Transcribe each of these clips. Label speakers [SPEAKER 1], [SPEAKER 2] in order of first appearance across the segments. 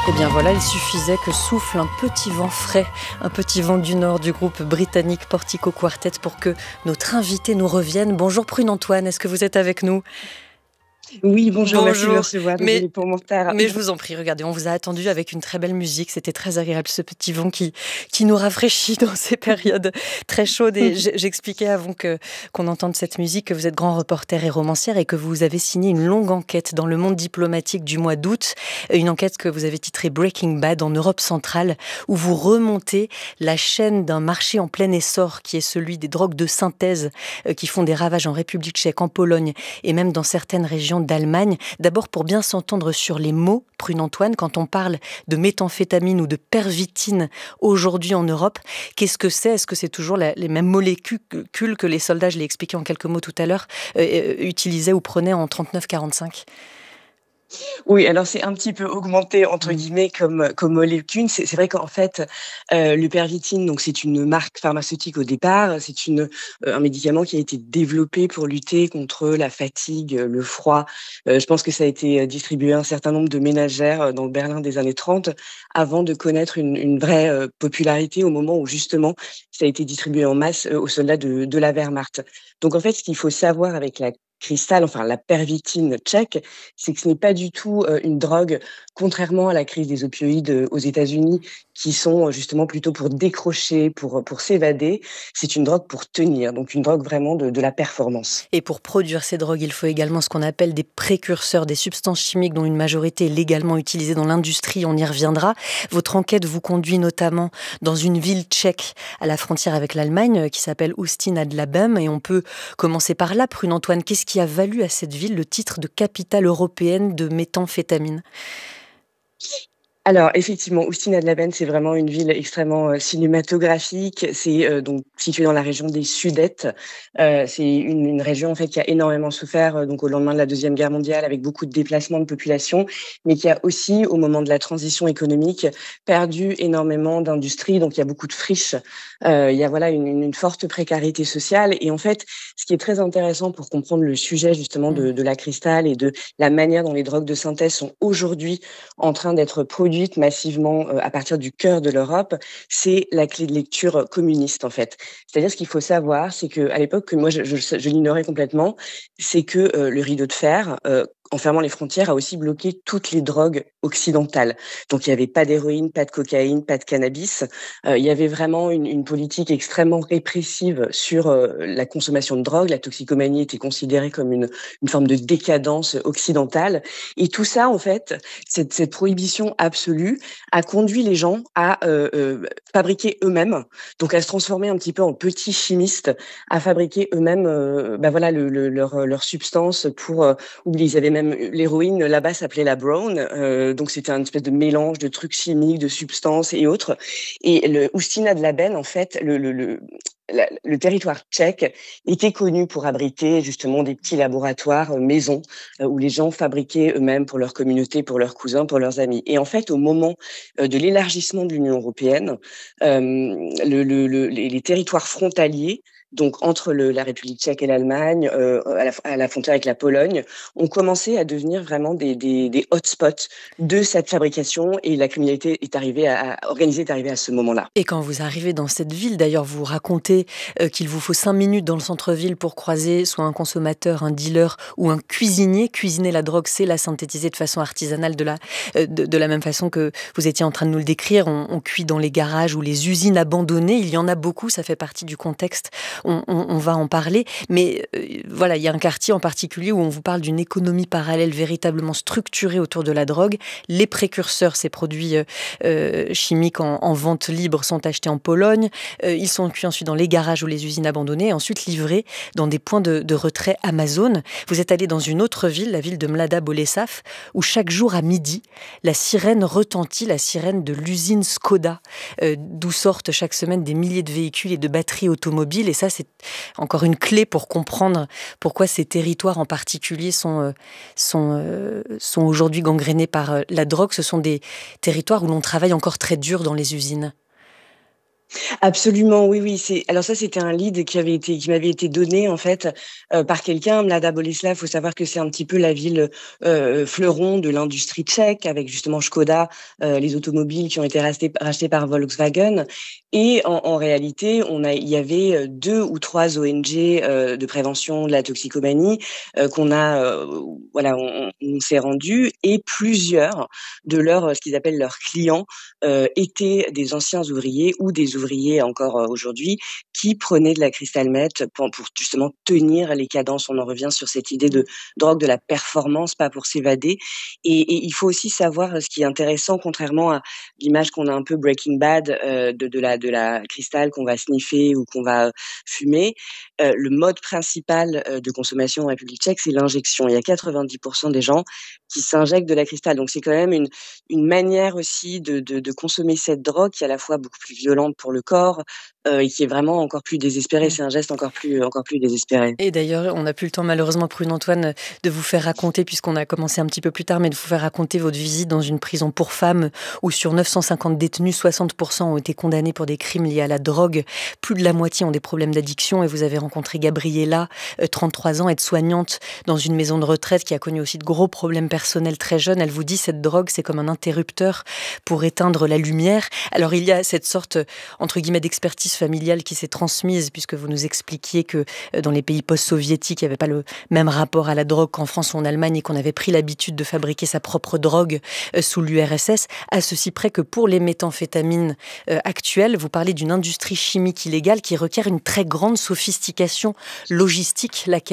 [SPEAKER 1] Et bien voilà, il suffisait que souffle un petit vent frais, un petit vent du nord du groupe britannique Portico Quartet pour que notre invité nous revienne. Bonjour Prune Antoine, est-ce que vous êtes avec nous ?
[SPEAKER 2] Oui, bonjour, merci de me
[SPEAKER 1] Bonjour,
[SPEAKER 2] recevoir.
[SPEAKER 1] mais,
[SPEAKER 2] Désolée pour mon retard.
[SPEAKER 1] mais je vous en prie, regardez, on vous a attendu avec une très belle musique, c'était très agréable ce petit vent qui nous rafraîchit dans ces périodes très chaudes. Et j'expliquais avant qu'on entende cette musique que vous êtes grand reporter et romancière et que vous avez signé une longue enquête dans le monde diplomatique du mois d'août, une enquête que vous avez titrée Breaking Bad en Europe centrale, où vous remontez la chaîne d'un marché en plein essor qui est celui des drogues de synthèse qui font des ravages en République tchèque, en Pologne et même dans certaines régions d'Allemagne. D'abord, pour bien s'entendre sur les mots, Prune Antoine, quand on parle de méthamphétamine ou de pervitine aujourd'hui en Europe, qu'est-ce que c'est ? Est-ce que c'est toujours les mêmes molécules que les soldats, je l'ai expliqué en quelques mots tout à l'heure, utilisaient ou prenaient en 39-45 ?
[SPEAKER 2] Oui, alors c'est un petit peu augmenté entre
[SPEAKER 1] Mmh.
[SPEAKER 2] guillemets comme molécule. C'est vrai qu'en fait, le Pervitin, donc c'est une marque pharmaceutique au départ. C'est un médicament qui a été développé pour lutter contre la fatigue, le froid. Je pense que ça a été distribué à un certain nombre de ménagères dans le Berlin des années 30 avant de connaître une vraie popularité au moment où justement ça a été distribué en masse aux soldats de la Wehrmacht. Donc en fait, ce qu'il faut savoir avec la cristal, enfin la pervitine tchèque, c'est que ce n'est pas du tout, une drogue, contrairement à la crise des opioïdes, aux États-Unis, qui sont, justement plutôt pour décrocher, pour s'évader. C'est une drogue pour tenir, donc une drogue vraiment de la performance.
[SPEAKER 1] Et pour produire ces drogues, il faut également ce qu'on appelle des précurseurs, des substances chimiques dont une majorité est légalement utilisée dans l'industrie, on y reviendra. Votre enquête vous conduit notamment dans une ville tchèque à la frontière avec l'Allemagne qui s'appelle Ústí nad Labem, et on peut commencer par là. Prune Antoine, qu'est-ce qui a valu à cette ville le titre de capitale européenne de méthamphétamine ?
[SPEAKER 2] Alors effectivement, Ústí-nad-Labem, c'est vraiment une ville extrêmement, cinématographique. C'est, donc situé dans la région des Sudètes. C'est une région en fait qui a énormément souffert, donc au lendemain de la Deuxième Guerre mondiale avec beaucoup de déplacements de population, mais qui a aussi, au moment de la transition économique, perdu énormément d'industries. Donc il y a beaucoup de friches. Il y a voilà une forte précarité sociale et en fait, ce qui est très intéressant pour comprendre le sujet justement de la cristal et de la manière dont les drogues de synthèse sont aujourd'hui en train d'être produite massivement à partir du cœur de l'Europe, c'est la clé de lecture communiste en fait. C'est-à-dire ce qu'il faut savoir, c'est qu'à l'époque, que moi je l'ignorais complètement, c'est que le rideau de fer, en fermant les frontières, a aussi bloqué toutes les drogues occidentales. Donc il y avait pas d'héroïne, pas de cocaïne, pas de cannabis. Il y avait vraiment une politique extrêmement répressive sur la consommation de drogue. La toxicomanie était considérée comme une forme de décadence occidentale. Et tout ça, en fait, cette prohibition absolue a conduit les gens à fabriquer eux-mêmes, donc à se transformer un petit peu en petits chimistes, à fabriquer eux-mêmes, voilà leur substance pour oublier. Ils avaient même l'héroïne là-bas s'appelait la brown, donc c'était un espèce de mélange de trucs chimiques, de substances et autres. Et le Ústí nad Labem, en fait, le territoire tchèque était connu pour abriter justement des petits laboratoires maison où les gens fabriquaient eux-mêmes pour leur communauté, pour leurs cousins, pour leurs amis. Et en fait, au moment de l'élargissement de l'Union européenne, les territoires frontaliers, donc entre la République tchèque et l'Allemagne, à la frontière avec la Pologne, ont commencé à devenir vraiment des hotspots de cette fabrication et la criminalité organisée est arrivée à ce moment-là.
[SPEAKER 1] Et quand vous arrivez dans cette ville, d'ailleurs, vous racontez qu'il vous faut 5 minutes dans le centre-ville pour croiser soit un consommateur, un dealer ou un cuisinier. Cuisiner la drogue, c'est la synthétiser de façon artisanale, de la même façon que vous étiez en train de nous le décrire. On cuit dans les garages ou les usines abandonnées. Il y en a beaucoup, ça fait partie du contexte. On va en parler. Mais voilà, il y a un quartier en particulier où on vous parle d'une économie parallèle véritablement structurée autour de la drogue. Les précurseurs, ces produits chimiques en vente libre, sont achetés en Pologne. Ils sont cuits ensuite dans les garages ou les usines abandonnées et ensuite livrés dans des points de retrait Amazon. Vous êtes allé dans une autre ville, la ville de Mlada Boleslav, où chaque jour à midi, la sirène retentit, la sirène de l'usine Skoda, d'où sortent chaque semaine des milliers de véhicules et de batteries automobiles. Et ça, c'est encore une clé pour comprendre pourquoi ces territoires en particulier sont aujourd'hui gangrénés par la drogue. Ce sont des territoires où l'on travaille encore très dur dans les usines.
[SPEAKER 2] Absolument, oui, oui. Alors ça, c'était un lead qui m'avait été donné en fait par quelqu'un. Mlada Boleslav, faut savoir que c'est un petit peu la ville fleuron de l'industrie tchèque, avec justement Škoda, les automobiles qui ont été rachetés par Volkswagen. Et en réalité, il y avait 2 ou 3 ONG de prévention de la toxicomanie qu'on a, voilà, on s'est rendu, et plusieurs de leurs, ce qu'ils appellent leurs clients, étaient des anciens ouvriers ou des ouvriers encore aujourd'hui qui prenaient de la crystal meth pour justement tenir les cadences. On en revient sur cette idée de drogue de la performance, pas pour s'évader. Et il faut aussi savoir ce qui est intéressant, contrairement à l'image qu'on a un peu Breaking Bad de la cristal qu'on va sniffer ou qu'on va fumer. Le mode principal de consommation en République tchèque, c'est l'injection. Il y a 90% des gens qui s'injectent de la cristal. Donc c'est quand même une manière aussi de consommer cette drogue qui est à la fois beaucoup plus violente pour le corps et qui est vraiment encore plus désespérée.
[SPEAKER 1] Mmh.
[SPEAKER 2] C'est un geste encore plus désespéré.
[SPEAKER 1] Et d'ailleurs, on n'a plus le temps malheureusement, Prune Antoine, de vous faire raconter, puisqu'on a commencé un petit peu plus tard, mais de vous faire raconter votre visite dans une prison pour femmes où sur 950 détenus, 60% ont été condamnés pour des crimes liés à la drogue. Plus de la moitié ont des problèmes d'addiction, et vous avez rencontré Gabriella, 33 ans, aide-soignante dans une maison de retraite qui a connu aussi de gros problèmes personnels très jeune. Elle vous dit, cette drogue, c'est comme un interrupteur pour éteindre la lumière. Alors il y a cette sorte, entre guillemets, d'expertise familiale qui s'est transmise, puisque vous nous expliquiez que dans les pays post-soviétiques, il n'y avait pas le même rapport à la drogue qu'en France ou en Allemagne, et qu'on avait pris l'habitude de fabriquer sa propre drogue sous l'URSS, à ceci près que pour les méthamphétamines actuelles, vous parlez d'une industrie chimique illégale qui requiert une très grande sophistication logistique, laquelle ?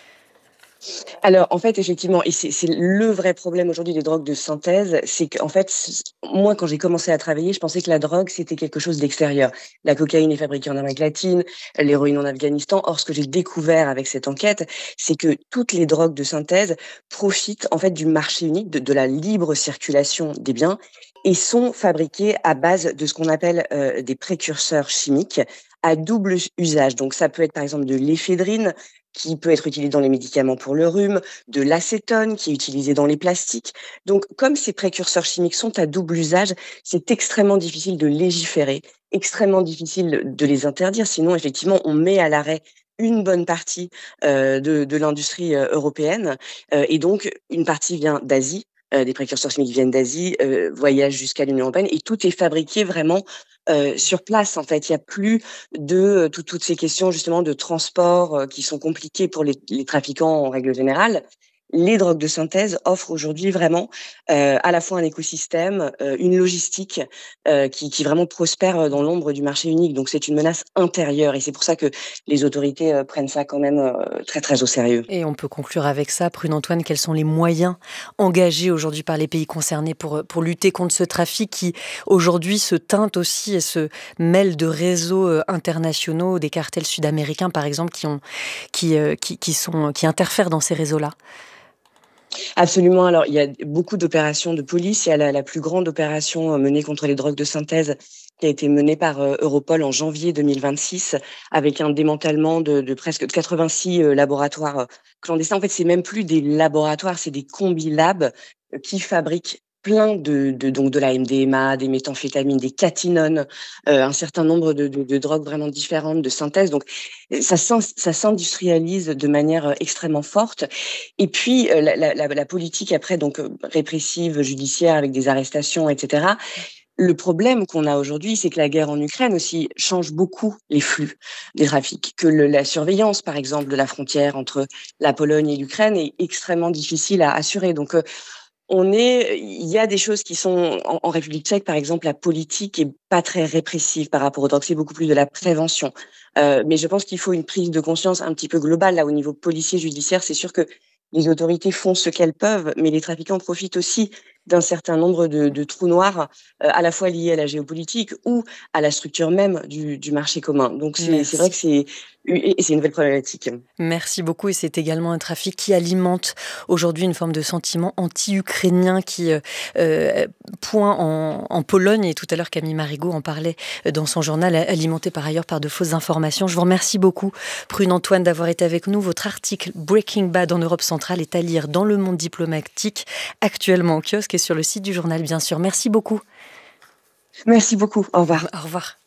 [SPEAKER 2] Alors, en fait, effectivement, et c'est le vrai problème aujourd'hui des drogues de synthèse, c'est qu'en fait, moi, quand j'ai commencé à travailler, je pensais que la drogue, c'était quelque chose d'extérieur. La cocaïne est fabriquée en Amérique latine, l'héroïne en Afghanistan. Or, ce que j'ai découvert avec cette enquête, c'est que toutes les drogues de synthèse profitent, en fait, du marché unique, de la libre circulation des biens, et sont fabriquées à base de ce qu'on appelle des précurseurs chimiques à double usage. Donc, ça peut être, par exemple, de l'éphédrine, qui peut être utilisé dans les médicaments pour le rhume, de l'acétone qui est utilisé dans les plastiques. Donc, comme ces précurseurs chimiques sont à double usage, c'est extrêmement difficile de légiférer, extrêmement difficile de les interdire. Sinon, effectivement, on met à l'arrêt une bonne partie de l'industrie européenne. Et donc, une partie vient d'Asie. Des précurseurs chimiques viennent d'Asie, voyagent jusqu'à l'Union européenne, et tout est fabriqué vraiment sur place. En fait, il y a plus de toutes ces questions justement de transport qui sont compliquées pour les trafiquants en règle générale. Les drogues de synthèse offrent aujourd'hui vraiment à la fois un écosystème, une logistique qui vraiment prospère dans l'ombre du marché unique. Donc c'est une menace intérieure, et c'est pour ça que les autorités prennent ça quand même très très au sérieux.
[SPEAKER 1] Et on peut conclure avec ça, Prune Antoine, quels sont les moyens engagés aujourd'hui par les pays concernés pour lutter contre ce trafic qui, aujourd'hui, se teinte aussi et se mêle de réseaux internationaux, des cartels sud-américains, par exemple, qui interfèrent dans ces réseaux-là?
[SPEAKER 2] Absolument. Alors, il y a beaucoup d'opérations de police. Il y a la plus grande opération menée contre les drogues de synthèse qui a été menée par Europol en janvier 2026, avec un démantèlement de presque 86 laboratoires clandestins. En fait, c'est même plus des laboratoires, c'est des combi-labs qui fabriquent plein donc de la MDMA, des méthamphétamines, des catinones, un certain nombre de drogues vraiment différentes de synthèse. Donc, ça s'industrialise de manière extrêmement forte. Et puis la politique après, donc répressive, judiciaire, avec des arrestations, etc. Le problème qu'on a aujourd'hui, c'est que la guerre en Ukraine aussi change beaucoup les flux des trafics, que la surveillance, par exemple, de la frontière entre la Pologne et l'Ukraine est extrêmement difficile à assurer. Donc il y a des choses qui sont en République tchèque, par exemple, la politique est pas très répressive par rapport aux drogues, c'est beaucoup plus de la prévention. Mais je pense qu'il faut une prise de conscience un petit peu globale là au niveau policier, judiciaire. C'est sûr que les autorités font ce qu'elles peuvent, mais les trafiquants profitent aussi d'un certain nombre de trous noirs, à la fois liés à la géopolitique ou à la structure même du marché commun. Donc c'est vrai
[SPEAKER 1] Merci.
[SPEAKER 2] que c'est une nouvelle problématique.
[SPEAKER 1] Merci beaucoup, et c'est également un trafic qui alimente aujourd'hui une forme de sentiment anti-ukrainien qui pointe en Pologne, et tout à l'heure Camille Marigot en parlait dans son journal, alimenté par ailleurs par de fausses informations. Je vous remercie beaucoup, Prune Antoine, d'avoir été avec nous. Votre article Breaking Bad en Europe centrale est à lire dans Le Monde diplomatique, actuellement en kiosque et sur le site du journal, bien sûr. Merci beaucoup.
[SPEAKER 2] Merci beaucoup. Au revoir.
[SPEAKER 1] Au revoir.